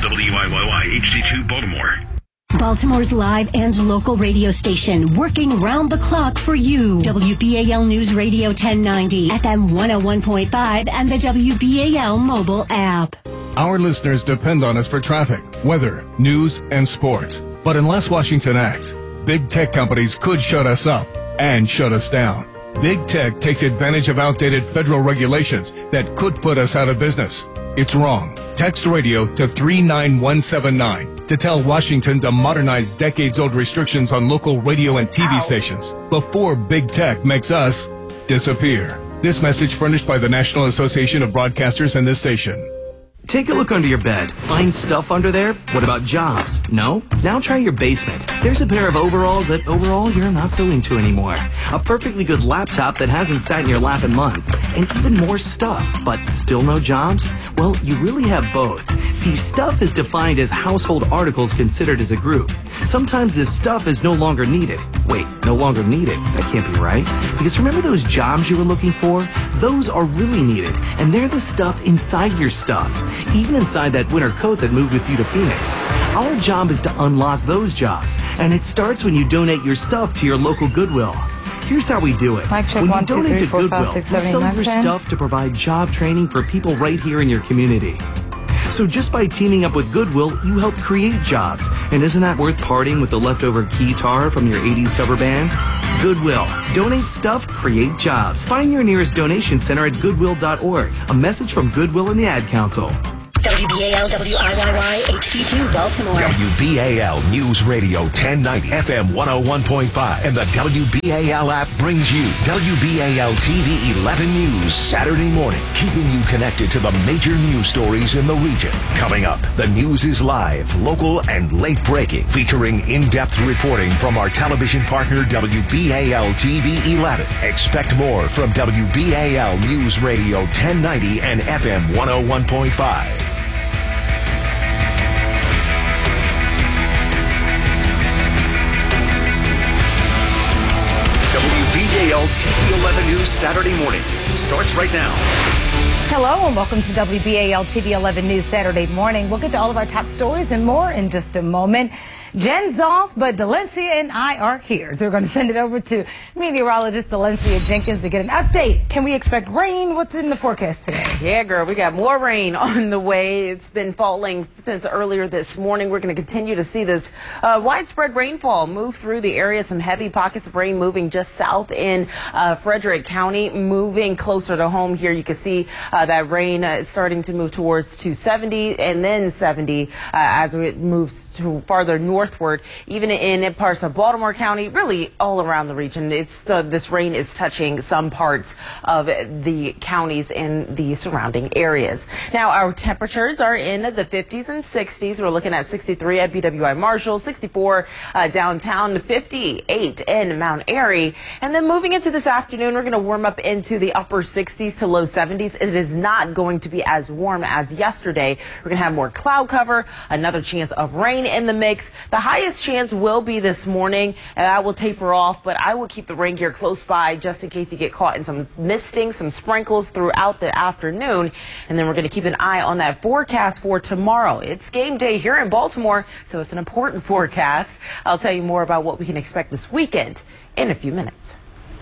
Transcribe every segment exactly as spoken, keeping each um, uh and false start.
W I Y Y H D two Baltimore. Baltimore's live and local radio station, working round the clock for you. W B A L News Radio ten ninety, F M one oh one point five, and the W B A L mobile app. Our listeners depend on us for traffic, weather, news, and sports. But unless Washington acts, big tech companies could shut us up and shut us down. Big tech takes advantage of outdated federal regulations that could put us out of business. It's wrong. Text radio to three nine one seven nine to tell Washington to modernize decades-old restrictions on local radio and T V stations before big tech makes us disappear. This message furnished by the National Association of Broadcasters and this station. Take a look under your bed. Find stuff under there? What about jobs? No? Now try your basement. There's a pair of overalls that overall you're not so into anymore. A perfectly good laptop that hasn't sat in your lap in months. And even more stuff, but still no jobs? Well, you really have both. See, stuff is defined as household articles considered as a group. Sometimes this stuff is no longer needed. Wait, no longer needed? That can't be right. Because remember those jobs you were looking for? Those are really needed. And they're the stuff inside your stuff. Even inside that winter coat that moved with you to Phoenix. Our job is to unlock those jobs, and it starts when you donate your stuff to your local Goodwill. Here's how we do it. Mike, check when one, you two, donate three, to four, Goodwill, five, six, we'll seven, sell eight, your nine, ten. stuff to provide job training for people right here in your community. So just by teaming up with Goodwill, you help create jobs. And isn't that worth parting with the leftover guitar from your eighties cover band? Goodwill. Donate stuff, create jobs. Find your nearest donation center at goodwill dot org. A message from Goodwill and the Ad Council. W B A L W I Y Y H D two Baltimore. W B A L News Radio ten ninety, F M one oh one point five, and the W B A L app brings you W B A L T V eleven News Saturday morning, keeping you connected to the major news stories in the region. Coming up, the news is live, local, and late breaking, featuring in-depth reporting from our television partner W B A L T V eleven. Expect more from W B A L News Radio ten ninety and F M one oh one point five. W B A L T V eleven News Saturday morning starts right now. Hello and welcome to W B A L T V eleven News Saturday morning. We'll get to all of our top stories and more in just a moment. Jen's off, but Delencia and I are here. So we're going to send it over to meteorologist Delencia Jenkins to get an update. Can we expect rain? What's in the forecast today? Yeah, girl, we got more rain on the way. It's been falling since earlier this morning. We're going to continue to see this uh, widespread rainfall move through the area. Some heavy pockets of rain moving just south in uh, Frederick County, moving closer to home here. You can see uh, that rain uh, starting to move towards two seventy and then seventy uh, as it moves to farther northward, even in parts of Baltimore County, really all around the region. It's uh, this rain is touching some parts of the counties and the surrounding areas. Now, our temperatures are in the fifties and sixties. We're looking at sixty-three at B W I Marshall, sixty-four uh, downtown, fifty-eight in Mount Airy. And then moving into this afternoon, we're going to warm up into the upper sixties to low seventies. It is not going to be as warm as yesterday. We're going to have more cloud cover, another chance of rain in the mix. The highest chance will be this morning, and that will taper off, but I will keep the rain gear close by just in case you get caught in some misting, some sprinkles throughout the afternoon. And then we're going to keep an eye on that forecast for tomorrow. It's game day here in Baltimore, so it's an important forecast. I'll tell you more about what we can expect this weekend in a few minutes.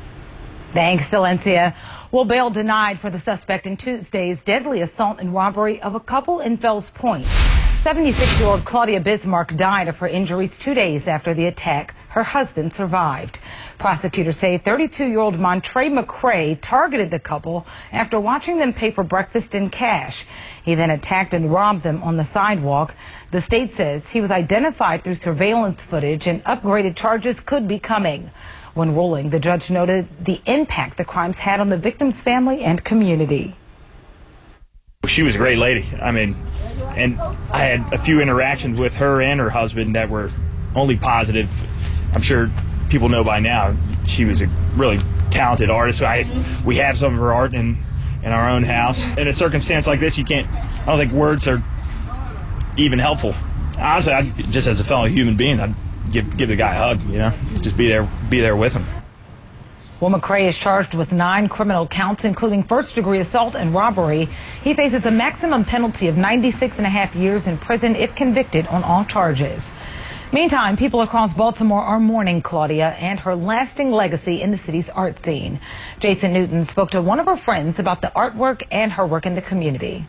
Thanks, Delencia. Well, bail denied for the suspect in Tuesday's deadly assault and robbery of a couple in Fells Point. seventy-six-year-old Claudia Bismarck died of her injuries two days after the attack. Her husband survived. Prosecutors say thirty-two-year-old Montre McCray targeted the couple after watching them pay for breakfast in cash. He then attacked and robbed them on the sidewalk. The state says he was identified through surveillance footage and upgraded charges could be coming. When ruling, the judge noted the impact the crimes had on the victim's family and community. She was a great lady. I mean, and I had a few interactions with her and her husband that were only positive. I'm sure people know by now she was a really talented artist. I, we have some of her art in, in our own house. In a circumstance like this, you can't, I don't think words are even helpful. Honestly, I, just as a fellow human being, I'd give, give the guy a hug, you know, just be there, be there with him. Well, McCray is charged with nine criminal counts, including first-degree assault and robbery. He faces a maximum penalty of ninety-six and a half years in prison if convicted on all charges. Meantime, people across Baltimore are mourning Claudia and her lasting legacy in the city's art scene. Jason Newton spoke to one of her friends about the artwork and her work in the community.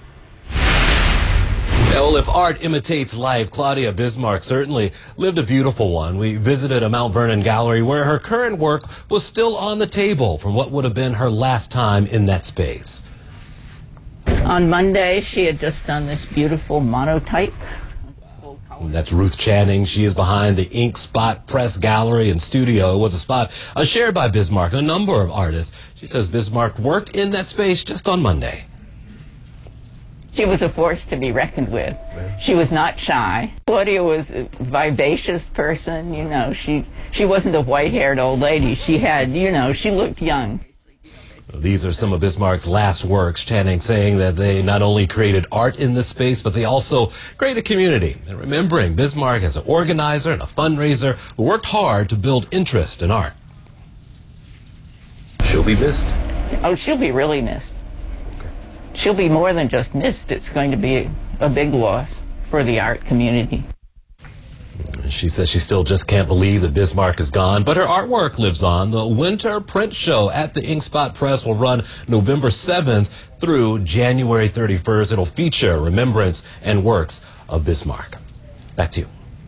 Well, if art imitates life, Claudia Bismarck certainly lived a beautiful one. We visited a Mount Vernon gallery where her current work was still on the table from what would have been her last time in that space. On Monday, she had just done this beautiful monotype. And that's Ruth Channing. She is behind the Ink Spot Press Gallery and Studio. It was a spot uh, shared by Bismarck and a number of artists. She says Bismarck worked in that space just on Monday. She was a force to be reckoned with. She was not shy. Claudia was a vivacious person, you know. She, she wasn't a white-haired old lady. She had, you know, she looked young. These are some of Bismarck's last works, Channing saying that they not only created art in this space, but they also created a community. And remembering Bismarck as an organizer and a fundraiser who worked hard to build interest in art. She'll be missed. Oh, she'll be really missed. Okay. She'll be more than just missed. It's going to be a, a big loss for the art community. She says she still just can't believe that Bismarck is gone, but her artwork lives on. The Winter Print Show at the Ink Spot Press will run November seventh through January thirty-first. It'll feature remembrance and works of Bismarck. Back to you.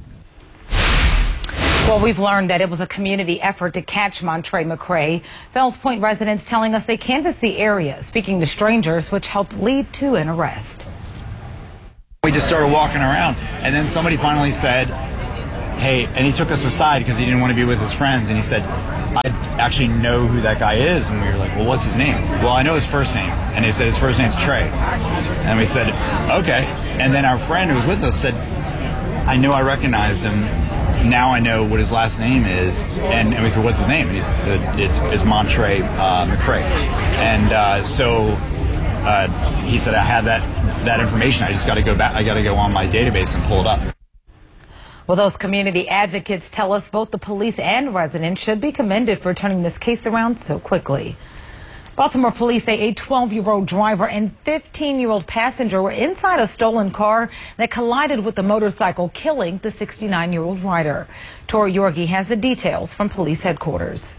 Well, we've learned that it was a community effort to catch Montre McCray. Fells Point residents telling us they canvassed the area, speaking to strangers, which helped lead to an arrest. We just started walking around, and then somebody finally said, hey, and he took us aside because he didn't want to be with his friends, and he said, I actually know who that guy is. And we were like, well, what's his name? Well, I know his first name. And he said his first name's Trey. And we said, okay. And then our friend who was with us said, I knew I recognized him. Now I know what his last name is. And, and we said, what's his name? And he's, it's, it's Montre uh, McCray. And uh, so uh, he said, I have that, that information. I just got to go back. I got to go on my database and pull it up. Well, those community advocates tell us both the police and residents should be commended for turning this case around so quickly. Baltimore police say a twelve-year-old driver and fifteen-year-old passenger were inside a stolen car that collided with the motorcycle, killing the sixty-nine-year-old rider. Tori Yorgi has the details from police headquarters.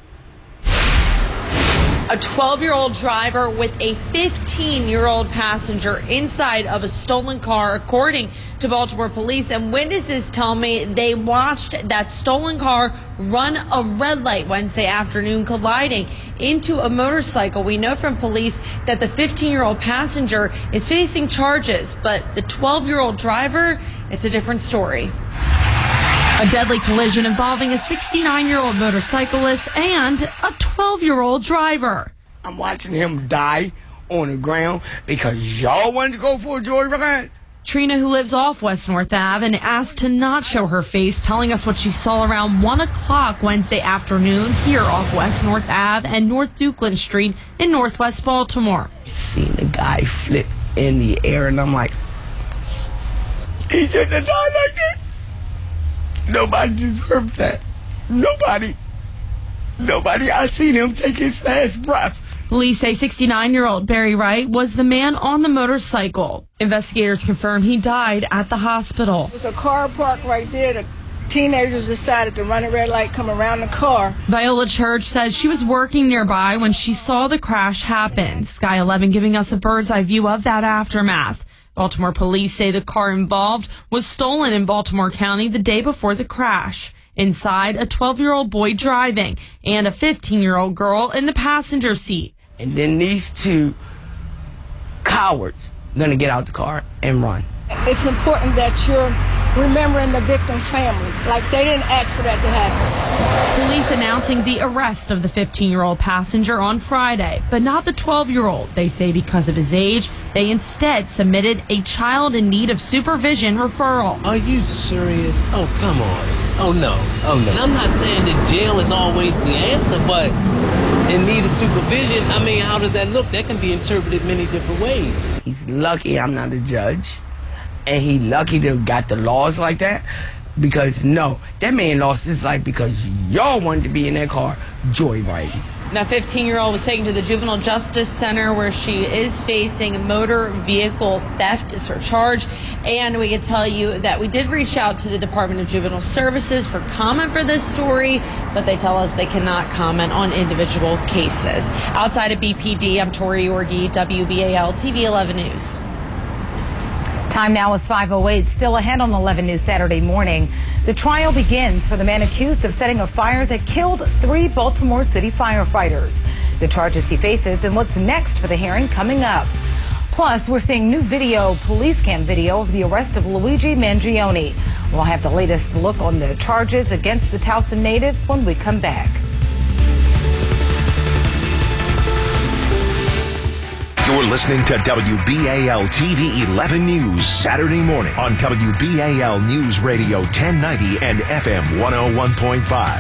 A twelve-year-old driver with a fifteen-year-old passenger inside of a stolen car, according to Baltimore police. And witnesses tell me they watched that stolen car run a red light Wednesday afternoon, colliding into a motorcycle. We know from police that the fifteen-year-old passenger is facing charges, but the twelve-year-old driver, it's a different story. A deadly collision involving a sixty-nine-year-old motorcyclist and a twelve-year-old driver. I'm watching him die on the ground because y'all wanted to go for a joyride. Trina, who lives off West North Avenue, and asked to not show her face, telling us what she saw around one o'clock Wednesday afternoon here off West North Avenue and North Dukeland Street in Northwest Baltimore. I seen the guy flip in the air, and I'm like, he shouldn't have died like that. Nobody deserves that. Nobody. Nobody. I seen him take his last breath. Police say sixty-nine-year-old Barry Wright was the man on the motorcycle. Investigators confirm he died at the hospital. There's a car parked right there. The teenagers decided to run a red light, come around the car. Viola Church says she was working nearby when she saw the crash happen. Sky eleven giving us a bird's eye view of that aftermath. Baltimore police say the car involved was stolen in Baltimore County the day before the crash. Inside, a twelve-year-old boy driving and a fifteen-year-old girl in the passenger seat. And then these two cowards gonna get out the car and run. It's important that you're remembering the victim's family. Like, they didn't ask for that to happen. Police announcing the arrest of the fifteen-year-old passenger on Friday, but not the twelve-year-old. They say because of his age, they instead submitted a child in need of supervision referral. Are you serious? Oh, come on. Oh, no. Oh, no. And I'm not saying that jail is always the answer, but in need of supervision, I mean, how does that look? That can be interpreted many different ways. He's lucky I'm not a judge, and he lucky to have got the laws like that, because no, that man lost his life because y'all wanted to be in that car joyriding. Now, fifteen-year-old was taken to the Juvenile Justice Center where she is facing motor vehicle theft is her charge. And we can tell you that we did reach out to the Department of Juvenile Services for comment for this story, but they tell us they cannot comment on individual cases. Outside of B P D, I'm Tori Yorgi, W B A L T V eleven News. Time now is five oh eight. Still ahead on eleven News Saturday morning. The trial begins for the man accused of setting a fire that killed three Baltimore City firefighters. The charges he faces and what's next for the hearing coming up. Plus, we're seeing new video, police cam video of the arrest of Luigi Mangione. We'll have the latest look on the charges against the Towson native when we come back. You're listening to W B A L T V eleven News Saturday morning on W B A L News Radio ten ninety and F M one oh one point five.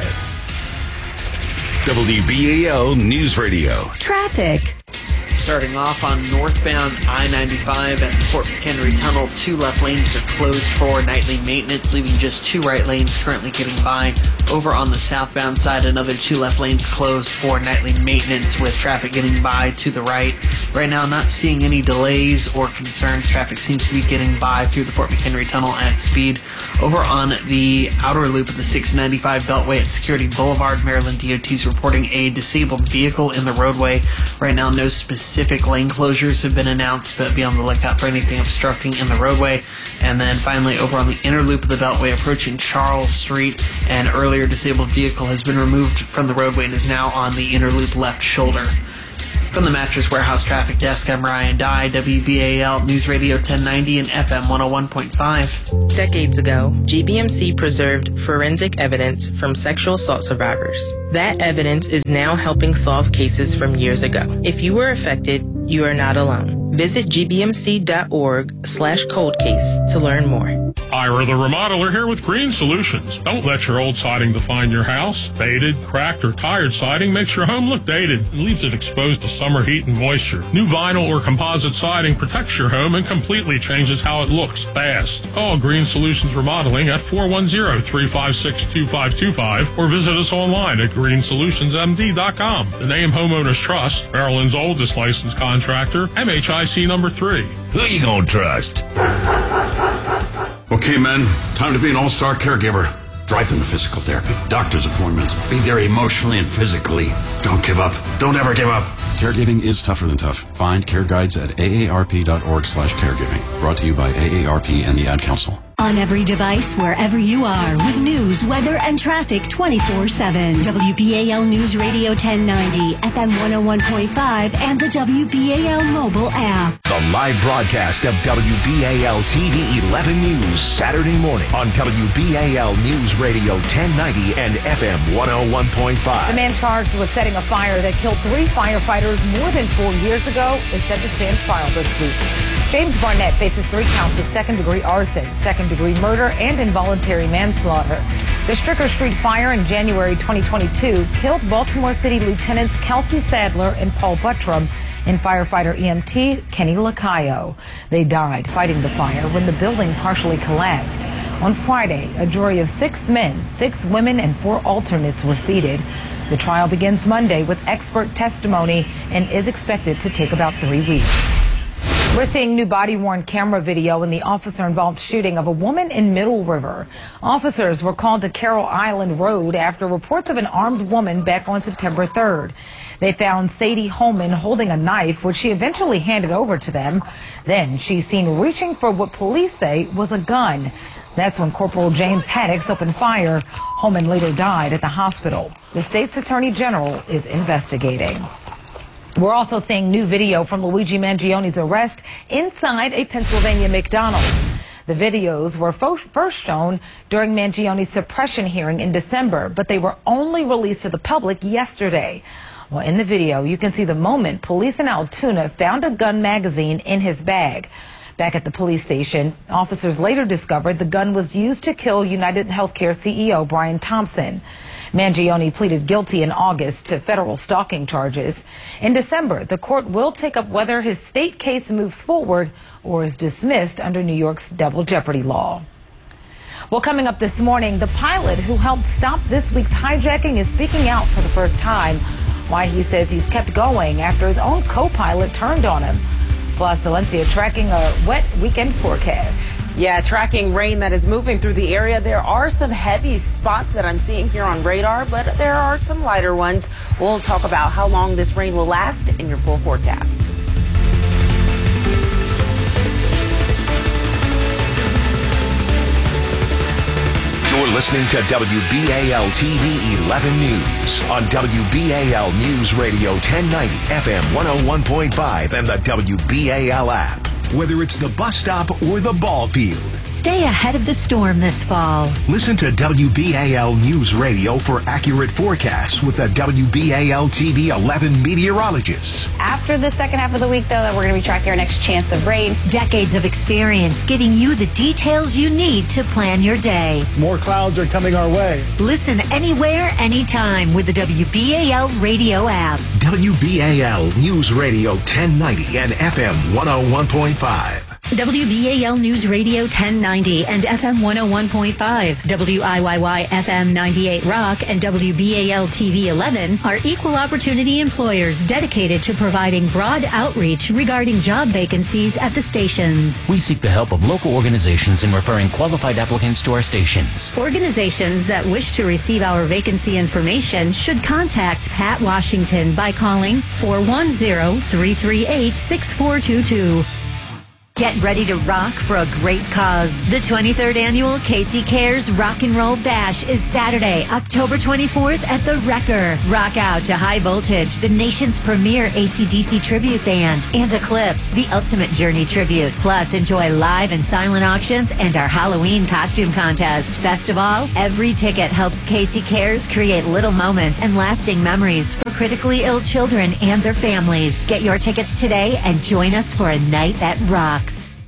W B A L News Radio. Traffic. Starting off on northbound I ninety-five at the Fort McHenry Tunnel, two left lanes are closed for nightly maintenance, leaving just two right lanes currently getting by. Over on the southbound side, another two left lanes closed for nightly maintenance with traffic getting by to the right. Right now, not seeing any delays or concerns. Traffic seems to be getting by through the Fort McHenry Tunnel at speed. Over on the outer loop of the six ninety-five Beltway at Security Boulevard, Maryland D O T is reporting a disabled vehicle in the roadway. Right now, no specific lane closures have been announced, but be on the lookout for anything obstructing in the roadway. And then finally, over on the inner loop of the Beltway approaching Charles Street, an earlier disabled vehicle has been removed from the roadway and is now on the inner loop left shoulder. From the Mattress Warehouse Traffic Desk, I'm Ryan Dye, W B A L News Radio ten ninety and F M one oh one point five. Decades ago, G B M C preserved forensic evidence from sexual assault survivors. That evidence is now helping solve cases from years ago. If you were affected, you are not alone. Visit gbmc.org slash cold case to learn more. Ira the Remodeler here with Green Solutions. Don't let your old siding define your house. Faded, cracked, or tired siding makes your home look dated and leaves it exposed to summer heat and moisture. New vinyl or composite siding protects your home and completely changes how it looks fast. Call Green Solutions Remodeling at four one zero, three five six, two five two five or visit us online at green solutions m d dot com. The name Homeowners Trust, Maryland's oldest licensed contractor, M H I C number three. Who you gonna trust? Okay, men, time to be an all-star caregiver. Drive them to physical therapy, doctor's appointments. Be there emotionally and physically. Don't give up. Don't ever give up. Caregiving is tougher than tough. Find care guides at aarp.org slash caregiving. Brought to you by A A R P and the Ad Council. On every device, wherever you are, with news, weather, and traffic twenty-four seven. W B A L News Radio ten ninety, F M one oh one point five, and the W B A L mobile app. The live broadcast of W B A L T V eleven News Saturday morning on W B A L News Radio ten ninety and F M one oh one point five. The man charged with setting a fire that killed three firefighters more than four years ago is set to stand trial this week. James Barnett faces three counts of second-degree arson, second-degree murder, and involuntary manslaughter. The Stricker Street fire in January twenty twenty-two killed Baltimore City Lieutenants Kelsey Sadler and Paul Buttram and firefighter E M T Kenny Lacayo. They died fighting the fire when the building partially collapsed. On Friday, a jury of six men, six women, and four alternates were seated. The trial begins Monday with expert testimony and is expected to take about three weeks. We're seeing new body-worn camera video in the officer-involved shooting of a woman in Middle River. Officers were called to Carroll Island Road after reports of an armed woman back on September third. They found Sadie Holman holding a knife, which she eventually handed over to them. Then she's seen reaching for what police say was a gun. That's when Corporal James Haddix opened fire. Holman later died at the hospital. The state's attorney general is investigating. We're also seeing new video from Luigi Mangione's arrest inside a Pennsylvania McDonald's. The videos were fo- first shown during Mangione's suppression hearing in December, but they were only released to the public yesterday. Well, in the video, you can see the moment police in Altoona found a gun magazine in his bag. Back at the police station, officers later discovered the gun was used to kill United Healthcare C E O Brian Thompson. Mangione pleaded guilty in August to federal stalking charges. In December, the court will take up whether his state case moves forward or is dismissed under New York's double jeopardy law. Well, coming up this morning, the pilot who helped stop this week's hijacking is speaking out for the first time. why he says he's kept going after his own co-pilot turned on him. Plus, Valencia tracking a wet weekend forecast. Yeah, tracking rain that is moving through the area. There are some heavy spots that I'm seeing here on radar, but there are some lighter ones. We'll talk about how long this rain will last in your full forecast. You're listening to W B A L T V eleven News on W B A L News Radio ten ninety F M one oh one point five and the W B A L app. Whether it's the bus stop or the ball field, Stay ahead of the storm this fall. listen to W B A L News Radio for accurate forecasts with the W B A L T V eleven meteorologists. After the second half of the week, though, that we're going to be tracking our next chance of rain. Decades of experience giving you the details you need to plan your day. More clouds are coming our way. Listen anywhere, anytime with the W B A L radio app. W B A L News Radio ten ninety and F M one oh one point five. W B A L News Radio ten ninety and F M one oh one point five, W I Y Y F M ninety-eight Rock, and W B A L T V eleven are equal opportunity employers dedicated to providing broad outreach regarding job vacancies at the stations. We seek the help of local organizations in referring qualified applicants to our stations. Organizations that wish to receive our vacancy information should contact Pat Washington by calling four one zero, three three eight, six four two two. Get ready to rock for a great cause. The twenty-third Annual Casey Cares Rock and Roll Bash is Saturday, October twenty-fourth at the Wrecker. Rock out to High Voltage, the nation's premier A C D C tribute band, and Eclipse, the Ultimate Journey tribute. Plus, enjoy live and silent auctions and our Halloween costume contest. Best of all, every ticket helps Casey Cares create little moments and lasting memories for critically ill children and their families. Get your tickets today and join us for a night that rocks.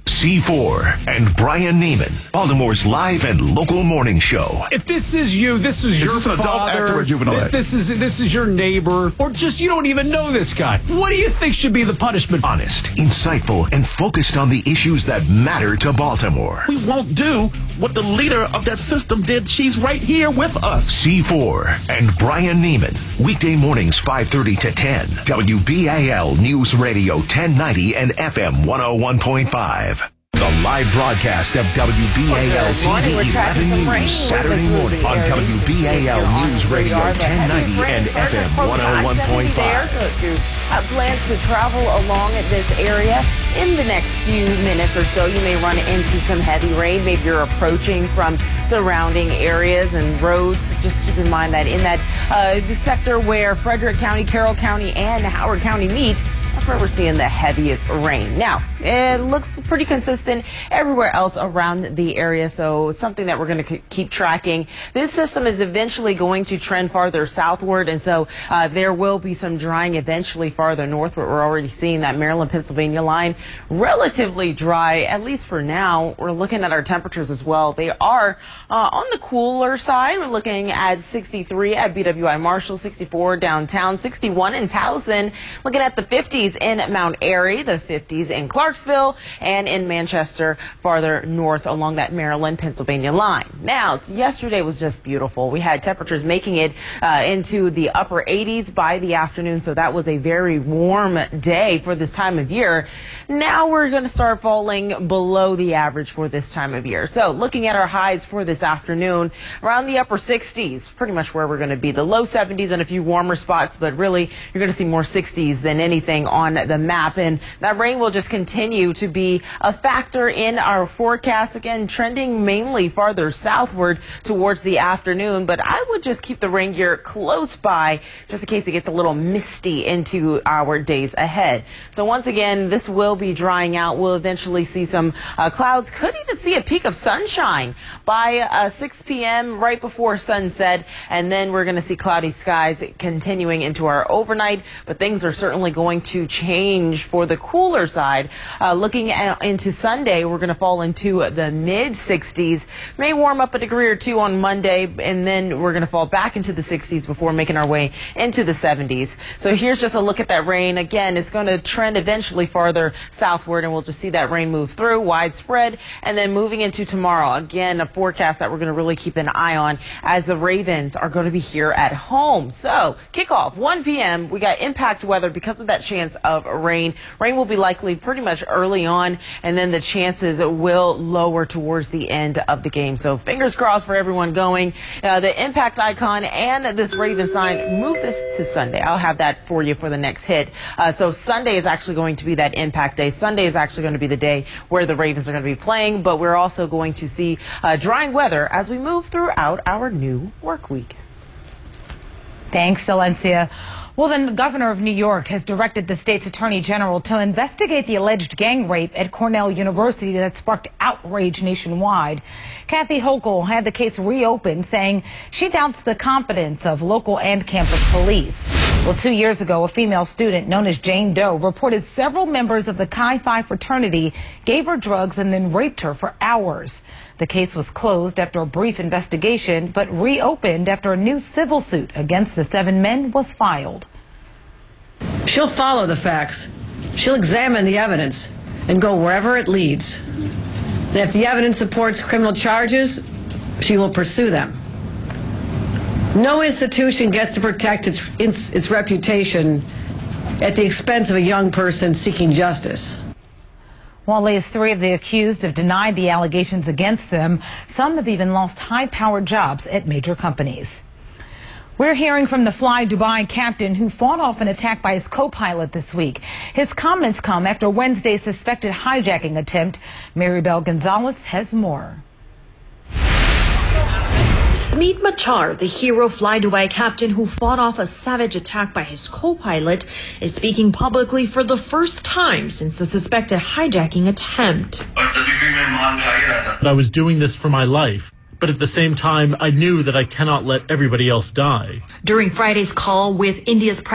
C four and Brian Neiman, Baltimore's live and local morning show. If this is you, this is, Is your this an adult father, actor or juvenile if actor? this is this is your neighbor, or just you don't even know this guy, what do you think should be the punishment? Honest, insightful, and focused on the issues that matter to Baltimore. We won't do what the leader of that system did. She's right here with us. C four and Brian Neiman, weekday mornings five thirty to ten. W B A L News Radio ten ninety and F M one oh one point five. The live broadcast of W B A L T V eleven News Saturday morning on W B A L News Radio ten ninety and F M one oh one point five. So if you have plans to travel along this area in the next few minutes or so, you may run into some heavy rain. Maybe you're approaching from surrounding areas and roads. Just keep in mind that in that uh, the sector where Frederick County, Carroll County, and Howard County meet, that's where we're seeing the heaviest rain. Now, it looks pretty consistent everywhere else around the area, so it's something that we're going to keep tracking. This system is eventually going to trend farther southward, and so uh, there will be some drying eventually farther northward. We're already seeing that Maryland-Pennsylvania line relatively dry, at least for now. We're looking at our temperatures as well. They are uh, on the cooler side. We're looking at sixty-three at B W I Marshall, sixty-four downtown, sixty-one in Towson, looking at the fifties in Mount Airy, the fifties in Clarksville, and in Manchester farther north along that Maryland-Pennsylvania line. Now, yesterday was just beautiful. We had temperatures making it uh, into the upper eighties by the afternoon, so that was a very warm day for this time of year. Now we're going to start falling below the average for this time of year. So looking at our highs for this afternoon, around the upper sixties, pretty much where we're going to be. The low seventies and a few warmer spots, but really you're going to see more sixties than anything on the map, and that rain will just continue to be a factor in our forecast, again trending mainly farther southward towards the afternoon, but I would just keep the rain gear close by just in case it gets a little misty into our days ahead. So once again, this will be drying out. We'll eventually see some uh, clouds, could even see a peak of sunshine by uh, six p m right before sunset, and then we're going to see cloudy skies continuing into our overnight, but things are certainly going to to change for the cooler side. Uh, looking at, into Sunday, we're going to fall into the mid sixties. May warm up a degree or two on Monday, and then we're going to fall back into the sixties before making our way into the seventies. So here's just a look at that rain. Again, it's going to trend eventually farther southward, and we'll just see that rain move through widespread. And then moving into tomorrow, again, a forecast that we're going to really keep an eye on as the Ravens are going to be here at home. So kickoff one p m We got impact weather because of that chance of rain. Rain will be likely pretty much early on, and then the chances will lower towards the end of the game. So fingers crossed for everyone going. Uh, the impact icon and this Raven sign, move this to Sunday. I'll have that for you for the next hit. Uh, so Sunday is actually going to be that impact day. Sunday is actually going to be the day where the Ravens are going to be playing, but we're also going to see uh, drying weather as we move throughout our new work week. Thanks, Silencia. Well, then, the governor of New York has directed the state's attorney general to investigate the alleged gang rape at Cornell University that sparked outrage nationwide. Kathy Hochul had the case reopened, saying she doubts the competence of local and campus police. Well, two years ago, a female student known as Jane Doe reported several members of the Chi Phi fraternity gave her drugs and then raped her for hours. The case was closed after a brief investigation, but reopened after a new civil suit against the seven men was filed. She'll follow the facts. She'll examine the evidence and go wherever it leads. And if the evidence supports criminal charges, she will pursue them. No institution gets to protect its, its, its reputation at the expense of a young person seeking justice. While at least three of the accused have denied the allegations against them, some have even lost high-powered jobs at major companies. We're hearing from the Fly Dubai captain who fought off an attack by his co-pilot this week. His comments come after Wednesday's suspected hijacking attempt. Maribel Gonzalez has more. Smeet Machar, the hero Fly Dubai captain who fought off a savage attack by his co-pilot, is speaking publicly for the first time since the suspected hijacking attempt. I was doing this for my life, but at the same time, I knew that I cannot let everybody else die. During Friday's call with India's